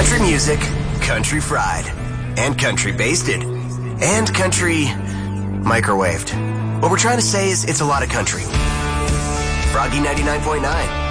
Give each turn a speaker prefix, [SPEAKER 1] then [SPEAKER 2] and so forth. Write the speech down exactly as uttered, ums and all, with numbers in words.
[SPEAKER 1] Country music, country fried, and country basted, and country microwaved. What we're trying to say is it's a lot of country. Froggy ninety-nine point nine.